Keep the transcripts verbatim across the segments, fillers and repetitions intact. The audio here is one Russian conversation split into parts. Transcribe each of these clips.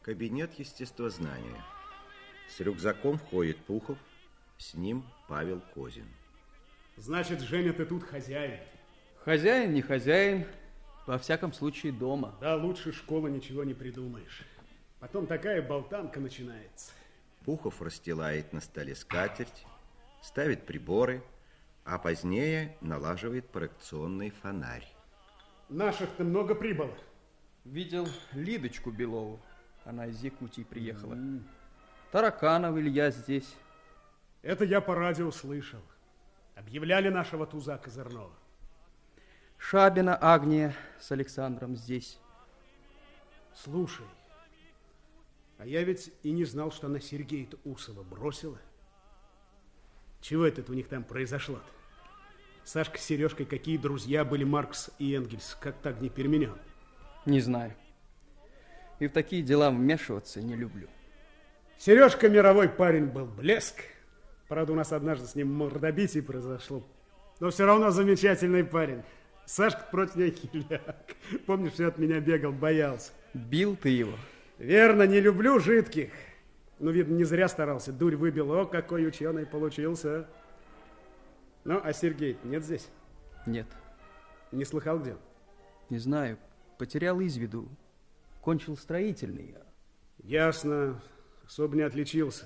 Кабинет естествознания. С рюкзаком входит Пухов, с ним Павел Козин. Значит, Женя, ты тут хозяин. Хозяин, не хозяин, во всяком случае дома. Да, лучше школы ничего не придумаешь. Потом такая болтанка начинается. Пухов расстилает на столе скатерть, ставит приборы, а позднее налаживает проекционный фонарь. Наших-то много прибыло. Видел Лидочку Белову. Она из Якутии приехала. Mm. Тараканов Илья здесь. Это я по радио слышал. Объявляли нашего туза Козырного. Шабина Агния с Александром здесь. Слушай, а я ведь и не знал, что она Сергея-то Усова бросила. Чего это у них там произошло-то? Сашка с Сережкой какие друзья были, Маркс и Энгельс, как так не переменен? Не знаю. И в такие дела вмешиваться не люблю. Сережка мировой парень был, блеск. Правда, у нас однажды с ним мордобитие произошло. Но все равно замечательный парень. Сашка против него хиляк. Помнишь, все от меня бегал, боялся. Бил ты его? Верно, не люблю жидких. Ну, видно, не зря старался. Дурь выбил. О, какой ученый получился. Ну, а Сергей нет здесь? Нет. Не слыхал, где он? Не знаю. Потерял из виду. Кончил строительный. Ясно. Особо не отличился.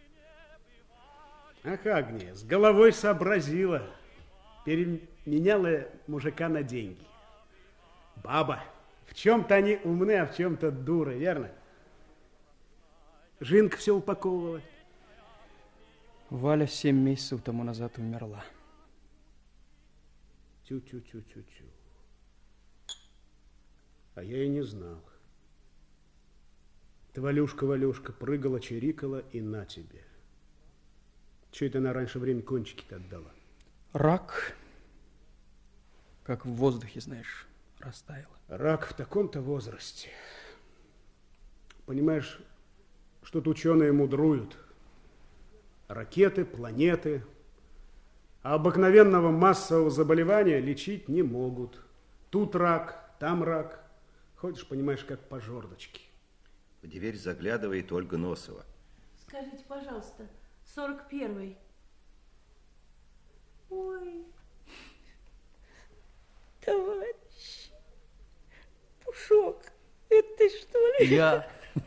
Ах, Агния, с головой сообразила. Переменяла мужика на деньги. Баба. В чем-то они умны, а в чем-то дуры, верно? Жинка все упаковывала. Валя семь месяцев тому назад умерла. Тю-тю-тю-тю-тю. А я и не знал. Ты, Валюшка, Валюшка, прыгала, чирикала, и на тебе. Че это она раньше время кончики-то отдала? Рак, как в воздухе, знаешь, растаял. Рак в таком-то возрасте. Понимаешь, что-то ученые мудруют. Ракеты, планеты. А обыкновенного массового заболевания лечить не могут. Тут рак, там рак. Ходишь, понимаешь, как по жердочке. В дверь заглядывает Ольга Носова. Скажите, пожалуйста, сорок первый. Ой. Товарищ. Пушок, это ты что ли? Я.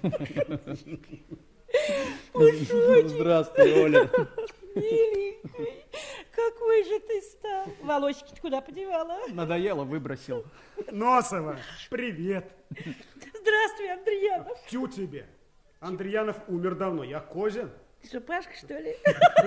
Пушочек. Здравствуй, Оля. Миленький, какой же ты стал. Волосики-то куда подевала? Надоело, выбросил. Носова, привет. Здравствуй, Андреянов. Тю тебе. Андреянов умер давно, я Козин. Ты что, Пашка, что ли?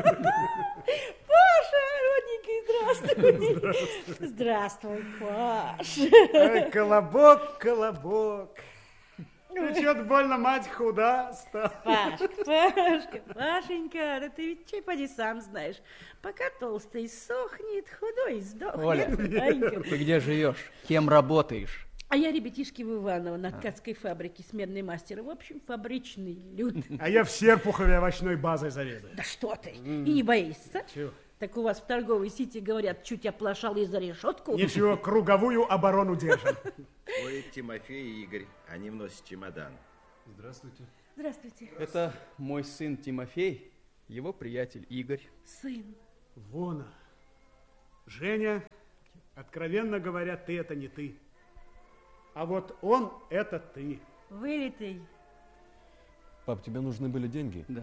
Паша, родненький, здравствуй. Здравствуй, Паш. Колобок, колобок. Ты что-то больно, мать, худа стала. Пашка, Пашка, Пашенька, да ты ведь чай, поди, сам знаешь. Пока толстый сохнет, худой сдохнет. Оля, ты где живешь? Кем работаешь? А я ребятишки в Иваново на ткацкой фабрике, сменный мастер. В общем, фабричный люд. А я в Серпухове овощной базой заведую. Да что ты, и не боишься? Чего? Так у вас в торговой сети говорят, чуть оплошал и за решетку. Ничего, круговую оборону держим. Ой, Тимофей и Игорь, они вносят чемодан. Здравствуйте. Здравствуйте. Это мой сын Тимофей, его приятель Игорь. Сын. Вон. Женя, откровенно говоря, ты это не ты. А вот он это ты. Вылитый. Пап, тебе нужны были деньги? Да.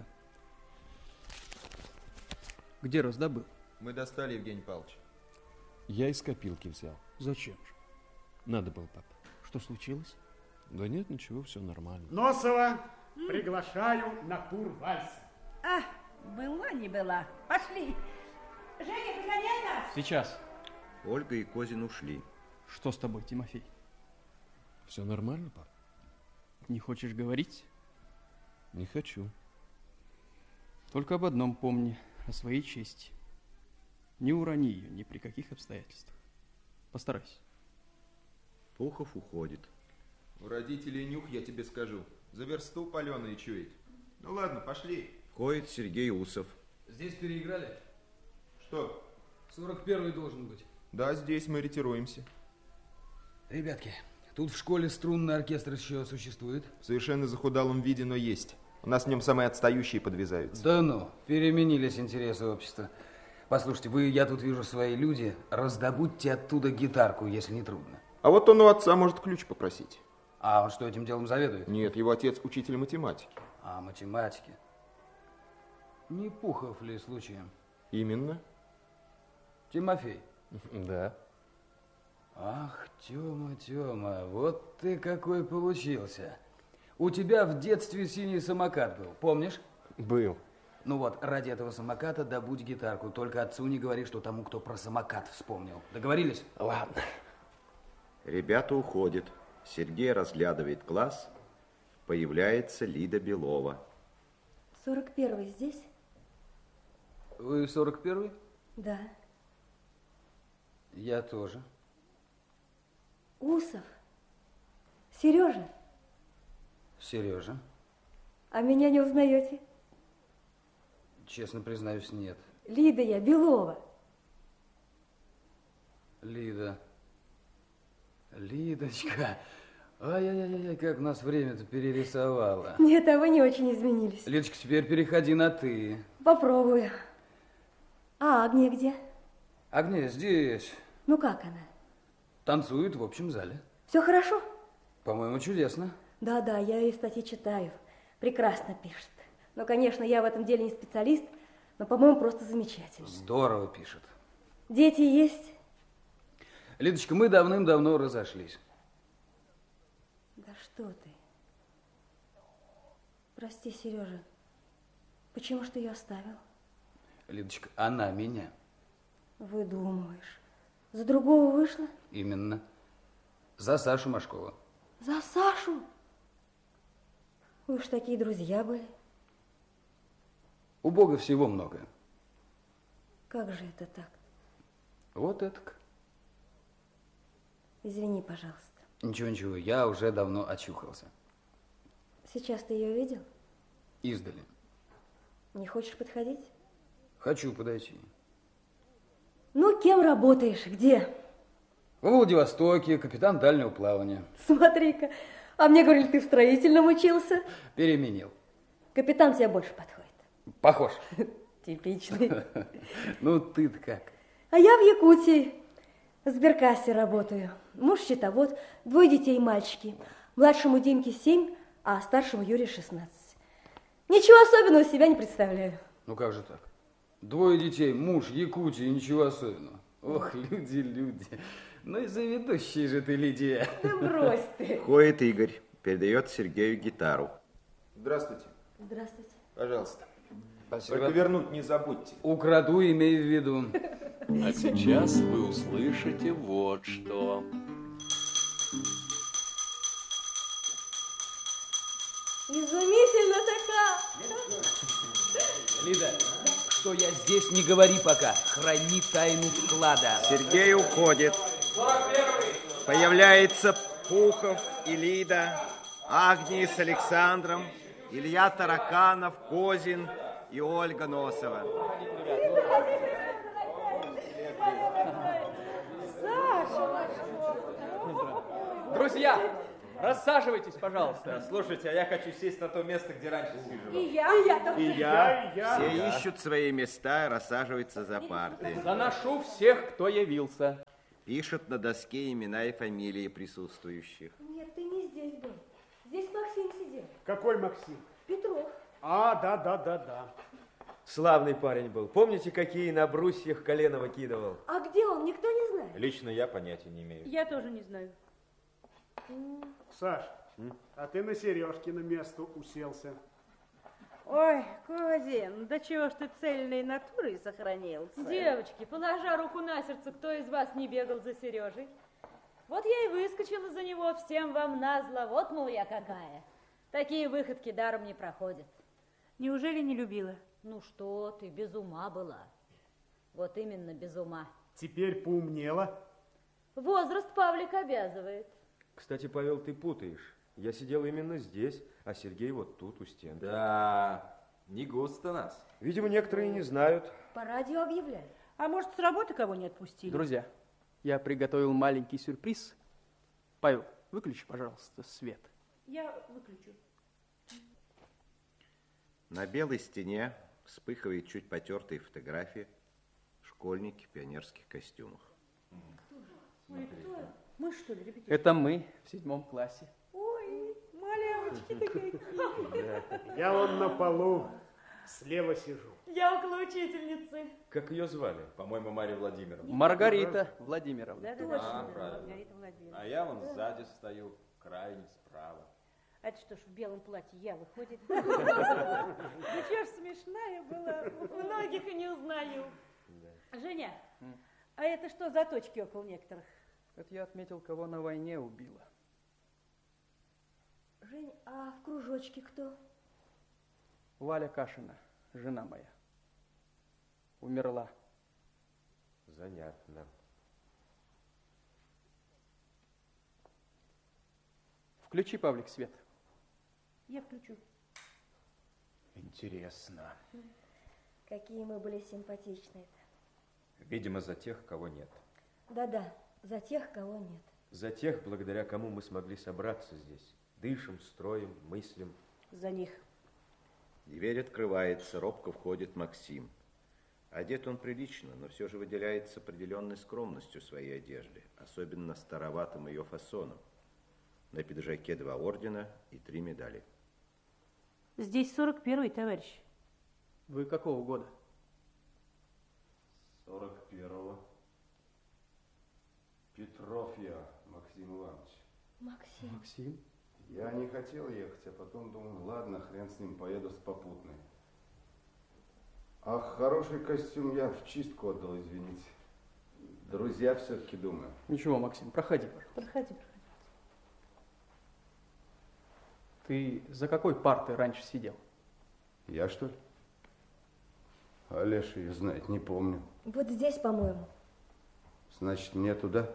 Где раздобыл? Мы достали, Евгений Павлович. Я из копилки взял. Зачем же? Надо было, пап. Что случилось? Да нет, ничего, все нормально. Носова, приглашаю на тур вальса. А, была не была. Пошли. Женя, погоняй нас. Сейчас. Ольга и Козин ушли. Что с тобой, Тимофей? Все нормально, пап? Не хочешь говорить? Не хочу. Только об одном помни, о своей чести. Не урони ее ни при каких обстоятельствах. Постарайся. Пухов уходит. У родителей нюх, я тебе скажу. За версту паленые чует. Ну ладно, пошли. Входит Сергей Усов. Здесь переиграли? Что? сорок первый должен быть. Да, здесь мы ретируемся. Ребятки, Тут в школе струнный оркестр еще существует? В совершенно захудалом виде, но есть. У нас в нем самые отстающие подвязаются. Да ну, переменились интересы общества. Послушайте, вы, я тут вижу свои люди, раздобудьте оттуда гитарку, если не трудно. А вот он у отца может ключ попросить. А он что, этим делом заведует? Нет, его отец учитель математики. А, математики. Не Пухов ли случаем? Именно. Тимофей? Да. Ах, Тёма, Тёма, вот ты какой получился. У тебя в детстве синий самокат был, помнишь? Был. Ну вот, ради этого самоката добудь гитарку. Только отцу не говори, что тому, кто про самокат вспомнил. Договорились? Ладно. Ребята уходят. Сергей разглядывает класс. Появляется Лида Белова. сорок первый здесь? Вы сорок первый? Да. Я тоже. Усов. Сережа. Сережа. А меня не узнаете? Честно признаюсь, нет. Лида я, Белова. Лида. Лидочка. Ай-яй-яй, как нас время-то перерисовало. Нет, а вы не очень изменились. Лидочка, теперь переходи на «ты». Попробую. А Агния где? Агния здесь. Ну как она? Танцует в общем зале. Все хорошо? По-моему, чудесно. Да-да, я ее статьи читаю. Прекрасно пишет. Но, конечно, я в этом деле не специалист, но, по-моему, просто замечательно. Здорово пишет. Дети есть? Лидочка, мы давным-давно разошлись. Да что ты? Прости, Сережа. Почему ж ты ее оставил? Лидочка, она меня. Выдумываешь. За другого вышла? Именно. За Сашу Машкова. За Сашу? Вы уж такие друзья были. У Бога всего много. Как же это так? Вот это. Извини, пожалуйста. Ничего-ничего, я уже давно очухался. Сейчас ты ее видел? Издали. Не хочешь подходить? Хочу подойти. Ну, кем работаешь? Где? В Владивостоке, капитан дальнего плавания. Смотри-ка. А мне говорили, ты в строительном учился. Переменил. Капитан тебе больше подходит. Похож. Типичный. Ну, ты-то как? А я в Якутии. В сберкассе работаю. Муж счетовод, двое детей мальчики. Младшему Димке семь, а старшему Юре шестнадцать. Ничего особенного себя не представляю. Ну, как же так? Двое детей, муж, Якутия, ничего особенного. Ох, люди, люди. Ну и заведущий же ты, Лидия. Да брось ты. Входит Игорь, передает Сергею гитару. Здравствуйте. Здравствуйте. Пожалуйста. Спасибо. Только вернуть не забудьте. Украду, имей в виду. А сейчас вы услышите вот что. Изумительно-то как. Лида, что я здесь, не говори пока. Храни тайну вклада. Сергей уходит. Появляется Пухов и Лида, Агния с Александром, Илья Тараканов, Козин и Ольга Носова. Друзья, рассаживайтесь, пожалуйста. Слушайте, а я хочу сесть на то место, где раньше сижу. И я, и я. И я, и я. Все ищут свои места, рассаживаются за парты. Заношу всех, кто явился. Пишут на доске имена и фамилии присутствующих. Нет, ты не здесь был. Здесь Максим сидел. Какой Максим? Петров. А, да, да, да, да. Славный парень был. Помните, какие на брусьях колено выкидывал? А где он, никто не знает? Лично я понятия не имею. Я тоже не знаю. Саш, а ты на Сережкино место уселся. Ой, Козин, да чего ж ты цельной натурой сохранился? Девочки, положа руку на сердце, кто из вас не бегал за Сережей? Вот я и выскочила за него, всем вам назло. Вот, мол, я какая. Такие выходки даром не проходят. Неужели не любила? Ну что ты, без ума была. Вот именно без ума. Теперь поумнела. Возраст, Павлик, обязывает. Кстати, Павел, ты путаешь. Я сидел именно здесь, а Сергей вот тут у стен. Да, не густо нас. Видимо, некоторые не знают. По радио объявляют. А может, с работы кого не отпустили? Друзья, я приготовил маленький сюрприз. Павел, выключи, пожалуйста, свет. Я выключу. На белой стене вспыхивает чуть потертые фотографии. Школьники в пионерских костюмах. Ой, кто? Мы что ли, ребятишки? Это мы в седьмом классе. Ой, малявочки-то какие. Я вон на полу слева сижу. Я около учительницы. Как ее звали? По-моему, Марья Владимировна. Маргарита Владимировна. Да, да, А, точно, правильно. Маргарита Владимировна. А я вон сзади стою, крайне справа. А это что ж, в белом платье я, выходит? Ну чё ж, смешная была, многих и не узнаю. Женя, а это что за точки около некоторых? Это я отметил, кого на войне убила. Жень, а в кружочке кто? Валя Кашина, жена моя. Умерла. Занятно. Включи, Павлик, свет. Я включу. Интересно. Какие мы были симпатичные-то. Видимо, за тех, кого нет. Да-да, за тех, кого нет. За тех, благодаря кому мы смогли собраться здесь. Дышим, строим, мыслим. За них. Дверь открывается, робко входит Максим. Одет он прилично, но все же выделяется определенной скромностью в своей одежды, особенно староватым ее фасоном. На пиджаке два ордена и три медали. Здесь сорок первый, товарищ. Вы какого года? сорок первого. Петров я, Максим Иванович. Максим. Максим? Я не хотел ехать, а потом думаю, ладно, хрен с ним, поеду с попутной. А хороший костюм я в чистку отдал, извините. Друзья все-таки, думаю. Ничего, Максим, проходи, пожалуйста. Проходи, проходи. Ты за какой партой раньше сидел? Я, что ли? А Леша ее знает, не помню. Вот здесь, по-моему. Значит, мне туда?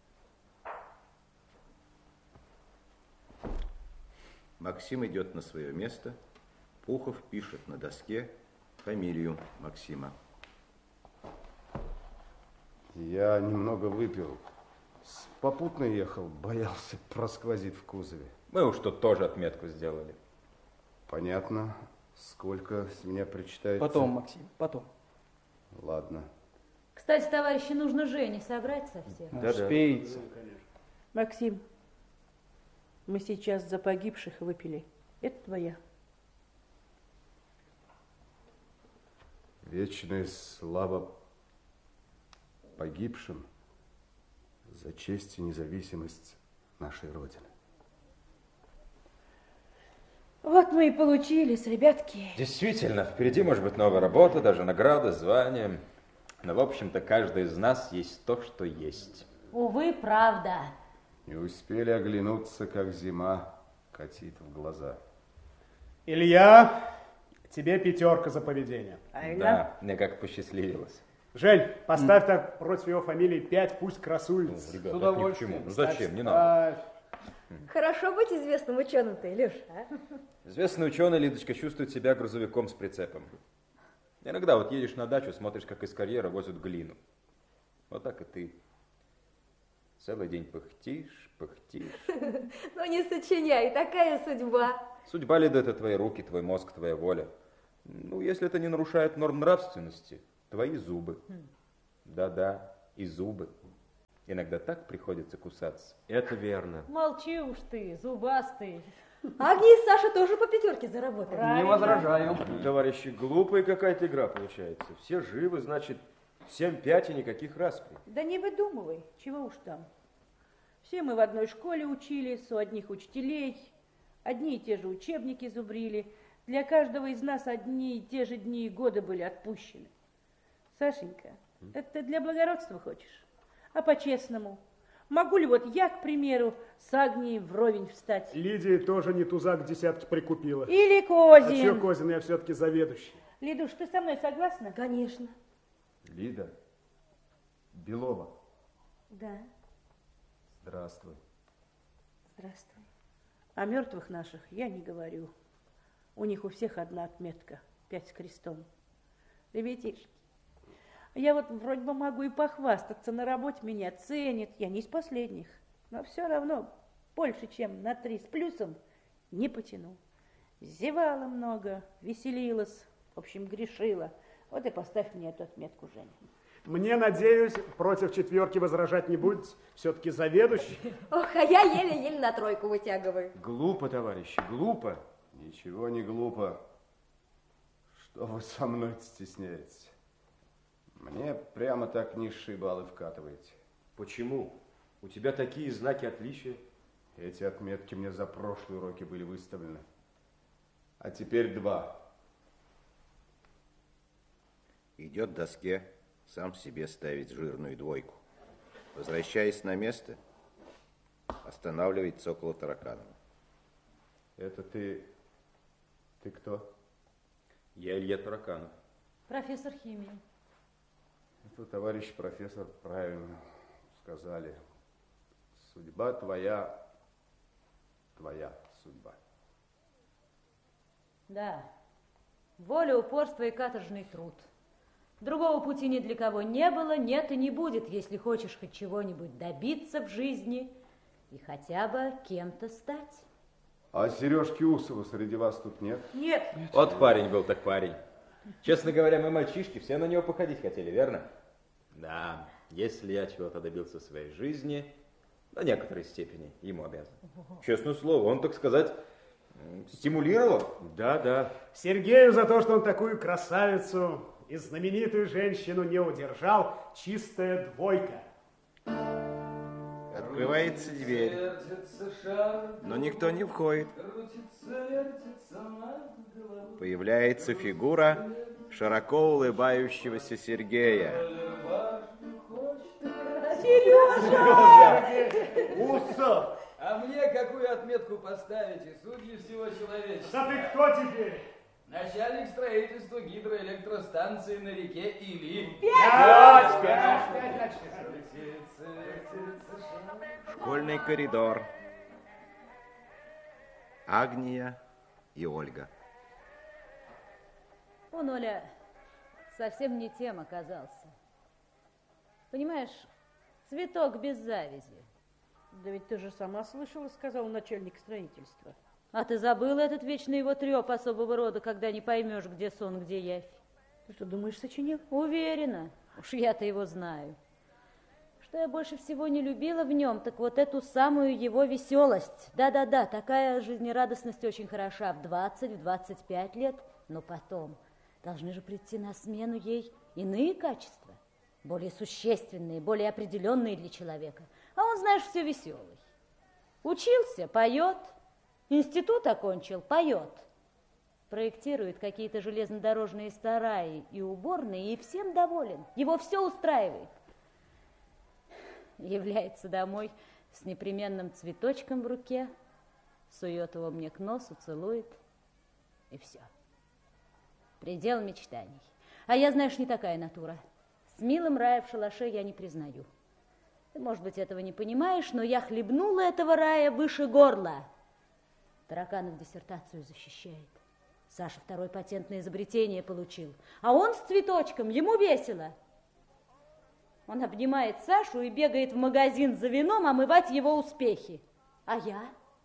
Максим идет на свое место. Пухов пишет на доске фамилию Максима. Я немного выпил. С попутной ехал, боялся, просквозит в кузове. Мы уж тут тоже отметку сделали. Понятно. Сколько с меня причитается? Потом, Максим, потом. Ладно. Кстати, товарищи, нужно Жене собрать совсем. Да, успеется. Максим, мы сейчас за погибших выпили. Это твоя. Вечная слава погибшим за честь и независимость нашей Родины. Вот мы и получились, ребятки. Действительно, впереди может быть новая работа, даже награда, звание. Но, в общем-то, каждый из нас есть то, что есть. Увы, правда. Не успели оглянуться, как зима катит в глаза. Илья, тебе пятерка за поведение. Да, мне как посчастливилось. Жень, поставь так против его фамилии пять, пусть красуется. Ну, ребята, это ни к чему. Ну зачем, не надо. Ставь. Хорошо быть известным ученым-то, Илюш, а? Известный ученый, Лидочка, чувствует себя грузовиком с прицепом. Иногда вот едешь на дачу, смотришь, как из карьера возят глину. Вот так и ты. Целый день пыхтишь, пыхтишь. Ну не сочиняй, такая судьба. Судьба, Лида, это твои руки, твой мозг, твоя воля. Ну, если это не нарушает норм нравственности, твои зубы. Да-да, и зубы. Иногда так приходится кусаться. Это верно. Молчи уж ты, зубастый. Агния и Саша тоже по пятерке заработали. Не возражаю. Товарищи, глупая какая-то игра получается. Все живы, значит, семь пять и никаких распри. Да не выдумывай, чего уж там. Все мы в одной школе учились, у одних учителей, одни и те же учебники зубрили. Для каждого из нас одни и те же дни и годы были отпущены. Сашенька, это ты для благородства хочешь? А по-честному? Могу ли вот я, к примеру, с Агнией вровень встать? Лидия тоже не тузак десятки прикупила. Или А Козин. чё Козин, я все-таки заведующий. Лидуш, ты со мной согласна? Конечно. Лида, Белова, Да, здравствуй. здравствуй. О мертвых наших я не говорю. У них у всех одна отметка, пять с крестом. Ребятишки, я вот вроде бы могу и похвастаться, на работе меня ценят, я не из последних, но все равно больше, чем на три с плюсом, не потянул. Зевала много, веселилась, в общем, грешила. Вот и поставь мне эту отметку, Женя. Мне, надеюсь, против четверки возражать не будете. Все-таки заведующий. Ох, а я еле-еле на тройку вытягиваю. Глупо, товарищи, глупо. Ничего не глупо. Что вы со мной стесняетесь? Мне прямо так низшие баллы вкатываете. Почему? У тебя такие знаки отличия. Эти отметки мне за прошлые уроки были выставлены. А теперь два. Идет к доске, сам себе ставит жирную двойку. Возвращаясь на место, останавливается около Тараканова. Это ты... Ты кто? Я Илья Тараканов. Профессор химии. Это, товарищ профессор, правильно сказали. Судьба твоя, твоя судьба. Да, воля, упорство и каторжный труд. Другого пути ни для кого не было, нет и не будет, если хочешь хоть чего-нибудь добиться в жизни и хотя бы кем-то стать. А Сережки Усова среди вас тут нет? Нет. Вот парень был так парень. Честно говоря, мы мальчишки все на него походить хотели, верно? Да, если я чего-то добился в своей жизни, до некоторой степени ему обязан. Честное слово, он, так сказать, стимулировал. Да, да. Сергею за то, что он такую красавицу и знаменитую женщину не удержал, чистая двойка. Открывается дверь, но никто не входит. Появляется фигура широко улыбающегося Сергея. Сережа! Усов! А мне какую отметку поставите, судьи всего человечества? Да ты кто теперь? Начальник строительства гидроэлектростанции на реке Или. Пять! Пять! Пять! Школьный коридор. Агния и Ольга. Он, Оля, совсем не тем оказался. Понимаешь, цветок без завязи. Да ведь ты же сама слышала, сказал начальник строительства. А ты забыла этот вечный его треп особого рода, когда не поймешь, где сон, где явь? Ты что, думаешь, сочинил? Уверена. Уж я-то его знаю. Что я больше всего не любила в нем, так вот эту самую его веселость. Да-да-да, такая жизнерадостность очень хороша в двадцать, в двадцать пять лет, но потом должны же прийти на смену ей иные качества, более существенные, более определенные для человека. А он, знаешь, все веселый. Учился, поет, институт окончил, поет. Проектирует какие-то железнодорожные сараи и уборные, и всем доволен. Его все устраивает. Является домой с непременным цветочком в руке, сует его мне к носу, целует, и все. Предел мечтаний. А я, знаешь, не такая натура. С милым рая в шалаше я не признаю. Ты, может быть, этого не понимаешь, но я хлебнула этого рая выше горла. Тараканов диссертацию защищает. Саша второй патент на изобретение получил. А он с цветочком, ему весело. Он обнимает Сашу и бегает в магазин за вином омывать его успехи. А я?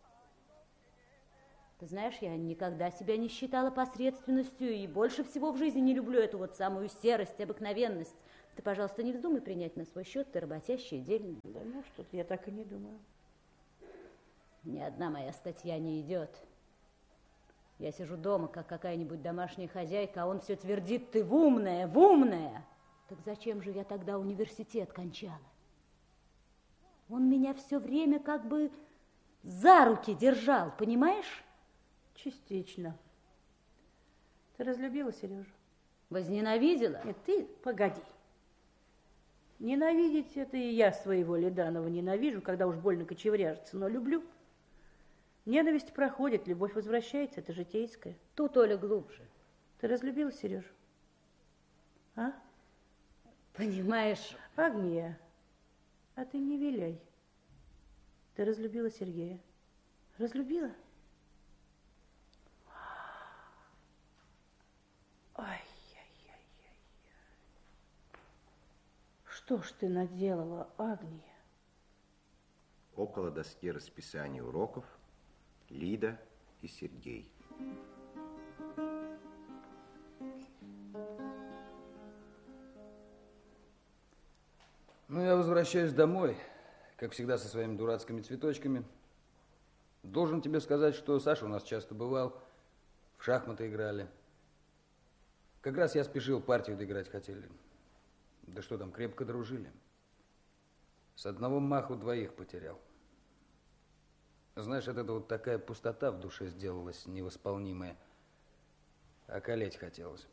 Ты знаешь, я никогда себя не считала посредственностью и больше всего в жизни не люблю эту вот самую серость, обыкновенность. Ты, пожалуйста, не вздумай принять на свой счет, ты работящий, дельный. Да ну, что-то я так и не думаю. Ни одна моя статья не идет. Я сижу дома, как какая-нибудь домашняя хозяйка, а он все твердит: ты в умная, в умная. Так зачем же я тогда университет кончала? Он меня все время как бы за руки держал, понимаешь? Частично. Ты разлюбила Сережу? Возненавидела? Нет, ты погоди. Ненавидеть это и я своего Леданова ненавижу, когда уж больно кочевряжется, но люблю. Ненависть проходит, любовь возвращается, это житейское. Тут, Оля, глубже. Ты разлюбила Сережу? А? Понимаешь... Агния, а ты не виляй. Ты разлюбила Сергея? Разлюбила? Ай-яй-яй-яй-яй. Что ж ты наделала, Агния? Около доски расписания уроков Лида и Сергей. Ну, я возвращаюсь домой, как всегда, со своими дурацкими цветочками. Должен тебе сказать, что Саша у нас часто бывал, в шахматы играли. Как раз я спешил, партию доиграть хотели. Да что там, крепко дружили. С одного маху двоих потерял. Знаешь, от этого вот такая пустота в душе сделалась невосполнимая. Околеть хотелось.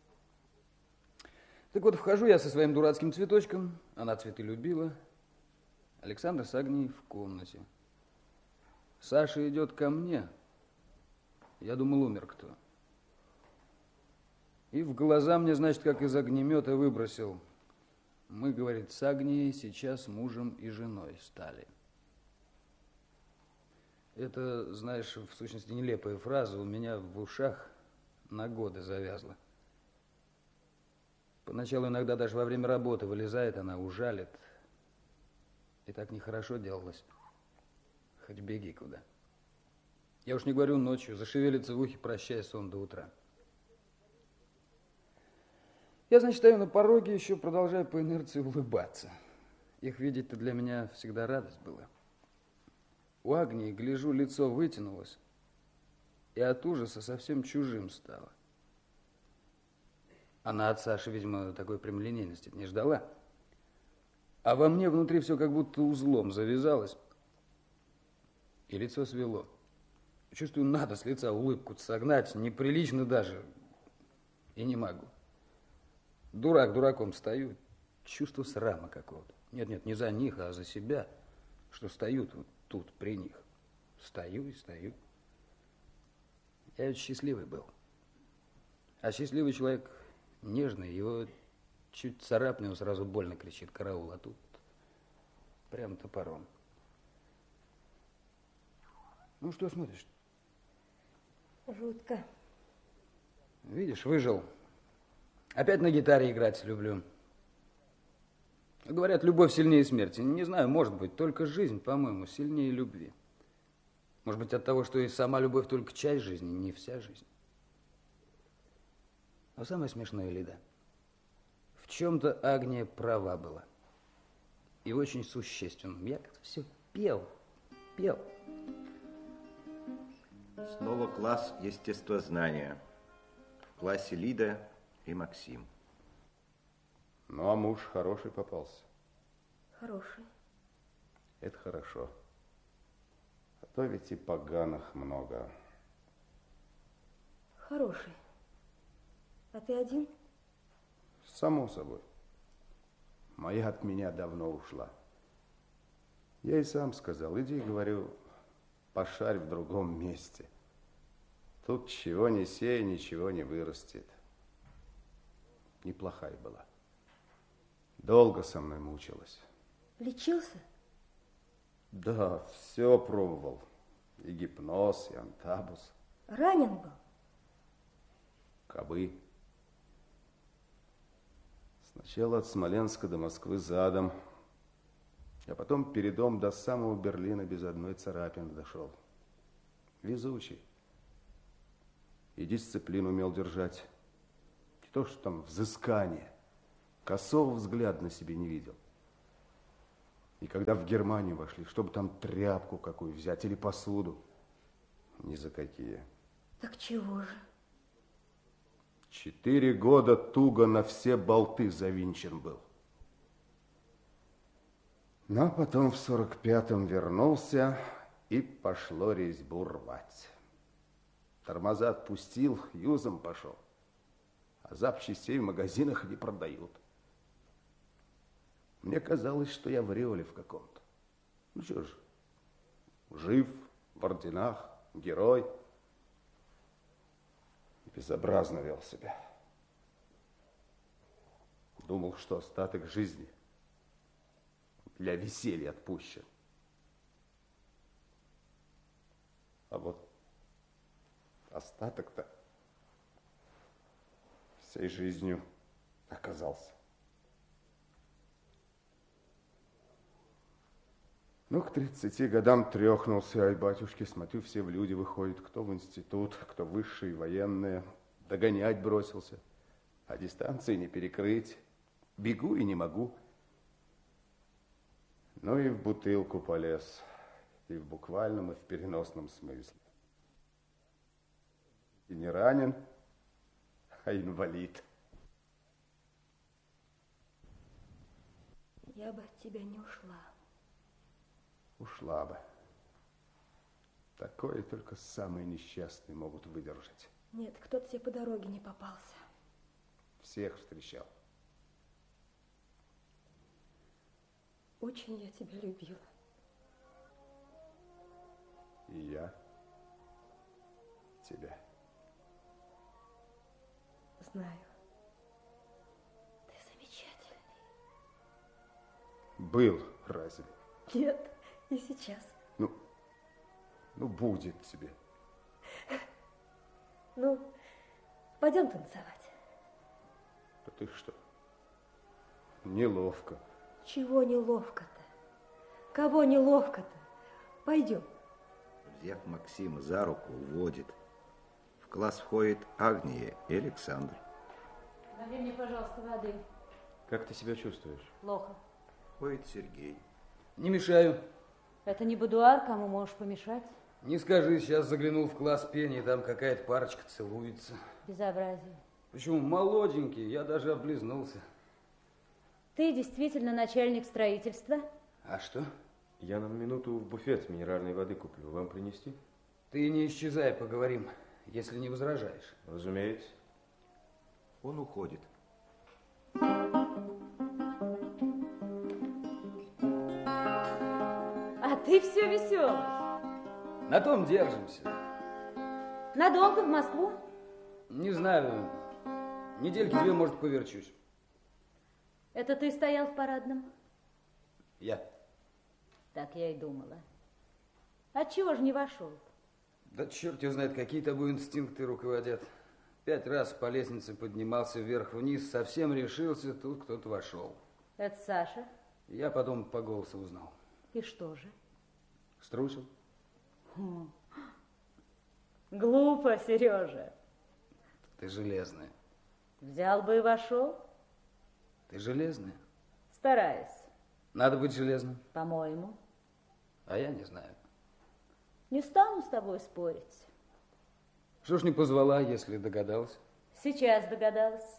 Так вот, вхожу я со своим дурацким цветочком, она цветы любила. Александр с Агнией в комнате. Саша идет ко мне. Я думал, умер кто. И в глаза мне, значит, как из огнемета выбросил. Мы, говорит, с Агнией сейчас мужем и женой стали. Это, знаешь, в сущности нелепая фраза, у меня в ушах на годы завязла. Поначалу иногда даже во время работы вылезает она, ужалит. И так нехорошо делалось. Хоть беги куда. Я уж не говорю ночью, зашевелится в ухе, прощай, сон до утра. Я, значит, стою на пороге, еще продолжаю по инерции улыбаться. Их видеть-то для меня всегда радость была. У Агнии, гляжу, лицо вытянулось, и от ужаса совсем чужим стало. Она от Саши, видимо, такой прямолинейности не ждала. А во мне внутри все как будто узлом завязалось, и лицо свело. Чувствую, надо с лица улыбку согнать, неприлично даже, и не могу. Дурак дураком стою, чувство срама какого-то. Нет-нет, не за них, а за себя, что стою вот тут при них. Стою и стою. Я ведь счастливый был. А счастливый человек нежный, его чуть царапнет, он сразу больно кричит, караул, а тут прям топором. Ну, что смотришь? Жутко. Видишь, выжил. Опять на гитаре играть люблю. Говорят, любовь сильнее смерти. Не знаю, может быть, только жизнь, по-моему, сильнее любви. Может быть, от того, что и сама любовь только часть жизни, не вся жизнь. Но самое смешное, Лида, в чем-то Агния права была. И очень существенным. Я как-то все пел, пел. Снова класс естествознания. В классе Лида и Максим. Ну, а муж хороший попался. Хороший. Это хорошо. А то ведь и поганых много. Хороший. А ты один? Само собой. Моя от меня давно ушла. Я и сам сказал, иди, говорю, пошарь в другом месте. Тут чего не сей, ничего не вырастет. Неплохая была. Долго со мной мучилась. Лечился? Да, все пробовал. И гипноз, и антабус. Ранен был? Кабы. Сначала от Смоленска до Москвы задом, а потом передом до самого Берлина без одной царапины дошел. Везучий. И дисциплину умел держать. Не то, что там взыскание. Косого взгляда на себе не видел. И когда в Германию вошли, чтобы там тряпку какую взять или посуду, ни за какие. Так чего же? Четыре года туго на все болты завинчен был. Но потом в сорок пятом вернулся, и пошло резьбу рвать. Тормоза отпустил, юзом пошел. А запчастей в магазинах не продают. Мне казалось, что я в ореоле в каком-то. Ну что ж, жив, в орденах, герой. Безобразно вел себя. Думал, что остаток жизни для веселья отпущен. А вот остаток-то всей жизнью оказался. Ну, к тридцати годам трехнулся, ай, батюшки, смотрю, все в люди выходят, кто в институт, кто высшие, военные. Догонять бросился, а дистанции не перекрыть. Бегу и не могу. Ну и в бутылку полез, и в буквальном, и в переносном смысле. И не ранен, а инвалид. Я бы от тебя не ушла. Ушла бы. Такое только самые несчастные могут выдержать. Нет, кто-то тебе по дороге не попался. Всех встречал. Очень я тебя любила. И я тебя. Знаю. Ты замечательный. Был разве? Нет, и сейчас. Ну, ну будет тебе. Ну, пойдем танцевать. Да ты что? Неловко. Чего неловко-то? Кого неловко-то? Пойдем. Взяв Максима за руку, уводит. В класс входит Агния и Александр. Налей мне, пожалуйста, воды. Как ты себя чувствуешь? Плохо. Входит Сергей. Не мешаю. Это не будуар, кому можешь помешать? Не скажи, сейчас заглянул в класс пения, там какая-то парочка целуется. Безобразие. Почему? Молоденький, я даже облизнулся. Ты действительно начальник строительства? А что? Я на минуту в буфет минеральной воды куплю. Вам принести? Ты не исчезай, поговорим, если не возражаешь. Разумеется. Он уходит. А ты все веселый. На том держимся. Надолго в Москву? Не знаю, недельки две, может, поверчусь. Это ты стоял в парадном? Я. Так я и думала. Отчего же не вошел? Да черт его знает, какие тобой инстинкты руководят. Пять раз по лестнице поднимался вверх-вниз, совсем решился, тут кто-то вошел. Это Саша? Я потом по голосу узнал. И что же? Струсил. Хм. Глупо, Сережа. Ты железная. Взял бы и вошел? Ты железная. Стараюсь. Надо быть железным. По-моему. А я не знаю. Не стану с тобой спорить. Что ж не позвала, если догадалась? Сейчас догадалась.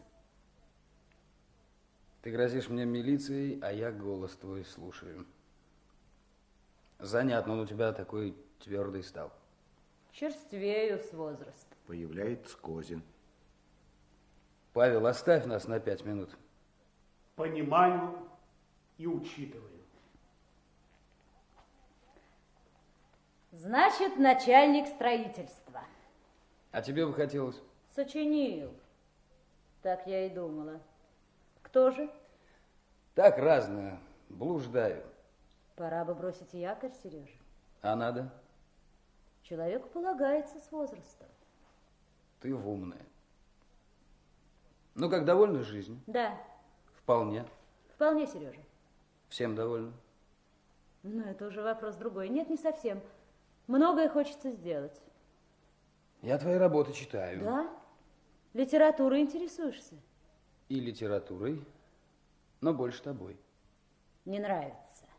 Ты грозишь мне милицией, а я голос твой слушаю. Занятно, он у тебя такой твердый стал. Черствею с возраста. Появляется Козин. Павел, оставь нас на пять минут. Понимаю и учитываю. Значит, начальник строительства. А тебе бы хотелось? Сочинил. Так я и думала. Кто же? Так разное. Блуждаю. Пора бы бросить якорь, Сережа. А надо? Человеку полагается с возрастом. Ты умная. Ну как, довольна жизнью? Да. Вполне. Вполне, Сережа. Всем довольна? Но это уже вопрос другой. Нет, не совсем. Многое хочется сделать. Я твои работы читаю. Да? Литературой интересуешься? И литературой, но больше тобой. Не нравится.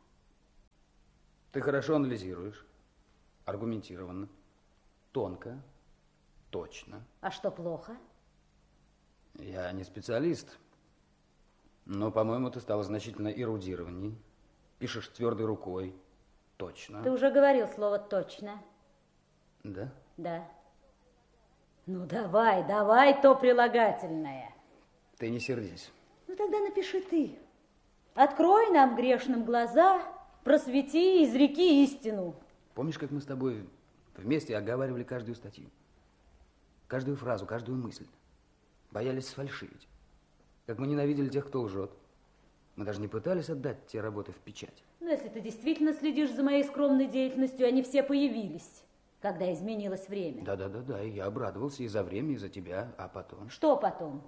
Ты хорошо анализируешь, аргументированно, тонко, точно. А что плохо? Я не специалист, но, по-моему, ты стала значительно эрудированней. Пишешь твердой рукой, точно. Ты уже говорил слово «точно». Да? Да. Ну, давай, давай то прилагательное. Ты не сердись. Ну, тогда напиши ты. Открой нам, грешным, глаза, просвети, изреки истину. Помнишь, как мы с тобой вместе оговаривали каждую статью? Каждую фразу, каждую мысль. Боялись сфальшивить. Как мы ненавидели тех, кто лжет. Мы даже не пытались отдать те работы в печать. Ну, если ты действительно следишь за моей скромной деятельностью, они все появились, когда изменилось время. Да-да-да-да, и я обрадовался и за время, и за тебя, а потом... Что потом?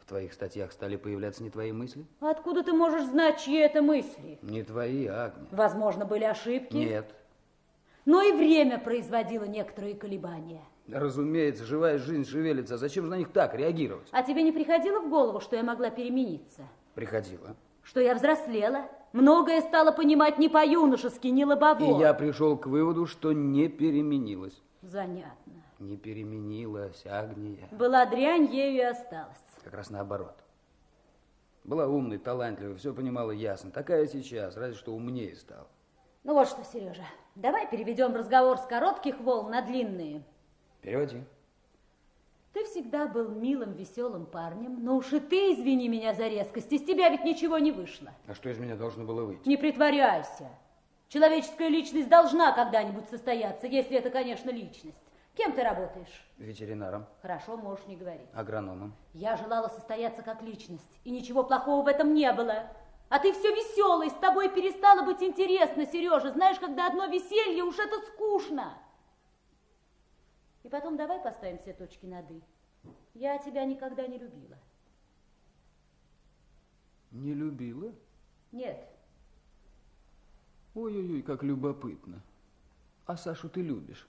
В твоих статьях стали появляться не твои мысли? Откуда ты можешь знать, чьи это мысли? Не твои, Агния. Возможно, были ошибки? Нет. Но и время производило некоторые колебания. Разумеется, живая жизнь шевелится. Зачем же на них так реагировать? А тебе не приходило в голову, что я могла перемениться? Приходило. Что я взрослела? Многое стала понимать не по-юношески, не лобово. И я пришел к выводу, что не переменилась. Занятно. Не переменилась, Агния. Была дрянь, ею и осталась. Как раз наоборот. Была умной, талантливой, все понимала ясно. Такая сейчас, разве что умнее стала. Ну вот что, Сережа, давай переведем разговор с коротких волн на длинные. Переводи. Ты всегда был милым, веселым парнем, но уж и ты, извини меня за резкость, из тебя ведь ничего не вышло. А что из меня должно было выйти? Не притворяйся. Человеческая личность должна когда-нибудь состояться, если это, конечно, личность. Кем ты работаешь? Ветеринаром. Хорошо, можешь не говорить. Агрономом. Я желала состояться как личность, и ничего плохого в этом не было. А ты все веселый, с тобой перестало быть интересно, Сережа. Знаешь, когда одно веселье, уж это скучно. И потом давай поставим все точки над «и». Я тебя никогда не любила. Не любила? Нет. Ой-ой-ой, как любопытно. А Сашу ты любишь?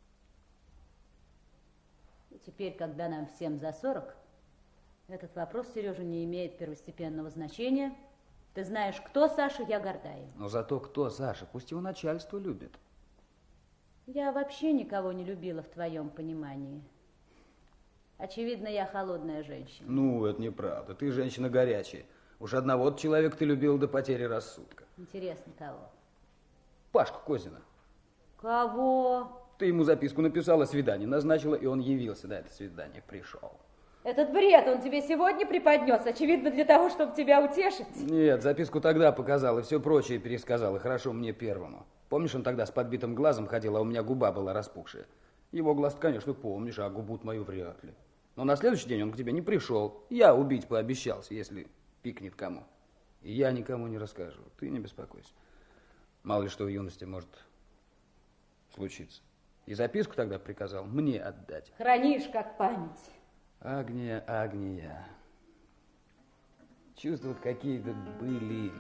И теперь, когда нам всем за сорок, этот вопрос, Сережа, не имеет первостепенного значения. Ты знаешь, кто Саша, я горда им. Но зато кто Саша? Пусть его начальство любит. Я вообще никого не любила в твоем понимании. Очевидно, я холодная женщина. Ну, это неправда. Ты женщина горячая. Уж одного человека ты любила до потери рассудка. Интересно, кого? Пашку Козина. Кого? Ты ему записку написала, свидание назначила, и он явился на это свидание, пришел. Этот бред он тебе сегодня преподнес, очевидно, для того, чтобы тебя утешить. Нет, записку тогда показал и все прочее пересказал, и хорошо мне первому. Помнишь, он тогда с подбитым глазом ходил, а у меня губа была распухшая? Его глаз, конечно, помнишь, а губу мою вряд ли. Но на следующий день он к тебе не пришел. Я убить пообещался, если пикнет кому. И я никому не расскажу, ты не беспокойся. Мало ли что в юности может случиться. И записку тогда приказал мне отдать. Хранишь как память. Агния, Агния. Чувства какие-то были.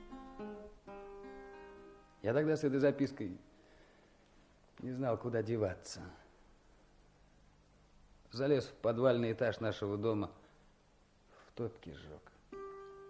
Я тогда с этой запиской не знал, куда деваться. Залез в подвальный этаж нашего дома, в топке сжег.